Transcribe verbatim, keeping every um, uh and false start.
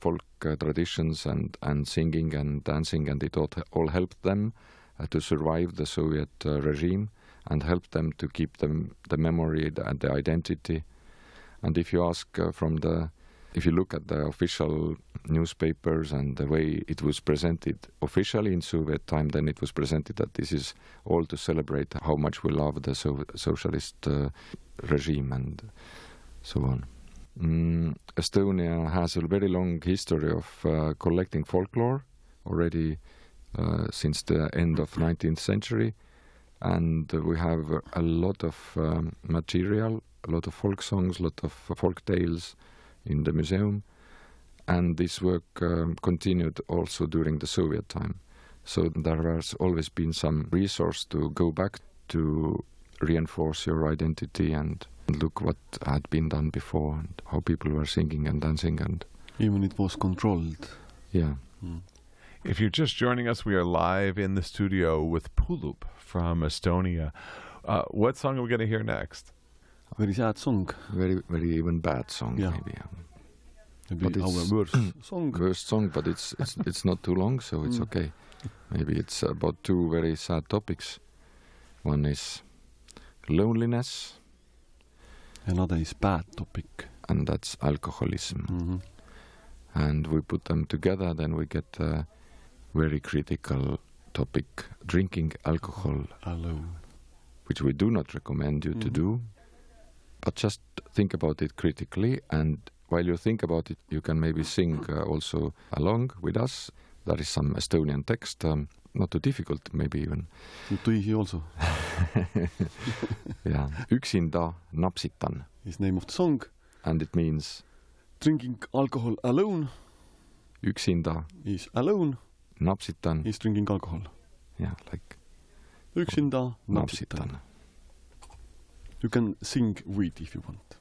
folk uh, traditions and, and singing and dancing, and it all, all helped them uh, to survive the Soviet uh, regime and helped them to keep them, the memory and the identity. And if you ask uh, from the, if you look at the official newspapers and the way it was presented officially in Soviet time, then it was presented that this is all to celebrate how much we love the so- socialist uh, regime and so on. Mm, Estonia has a very long history of uh, collecting folklore already uh, since the end of nineteenth century, and uh, we have a lot of um, material, a lot of folk songs, a lot of folk tales in the museum, and this work um, continued also during the Soviet time. So there has always been some resource to go back to reinforce your identity and look what had been done before and how people were singing and dancing. And even it was controlled. Yeah. Mm. If you're just joining us, we are live in the studio with Pulup from Estonia. Uh, what song are we going to hear next? Very sad song. Very, very even bad song, yeah. maybe. Maybe but our it's worst song. Worst song, but it's it's it's not too long, so it's mm. okay. Maybe it's about two very sad topics. One is loneliness. Another is bad topic. And that's alcoholism. Mm-hmm. And we put them together, then we get a very critical topic, drinking alcohol alone, which we do not recommend you mm-hmm. to do. But just think about it critically, and while you think about it, you can maybe sing uh, also along with us. There is some Estonian text, um, not too difficult, maybe even. Too easy also. Yeah. Üksinda napsitan. Is name of the song. And it means drinking alcohol alone. Üksinda is alone. Napsitan is drinking alcohol. Yeah, like Üksinda napsitan. napsitan. You can sing with if you want.